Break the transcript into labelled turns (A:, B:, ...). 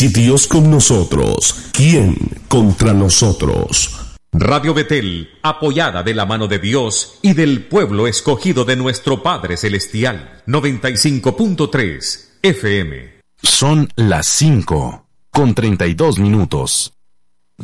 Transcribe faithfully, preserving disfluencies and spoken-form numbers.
A: Si Dios con nosotros, ¿quién contra nosotros?
B: Radio Betel, apoyada de la mano de Dios y del pueblo escogido de nuestro Padre Celestial. noventa y cinco punto tres F M.
C: Son las cinco con treinta y dos minutos.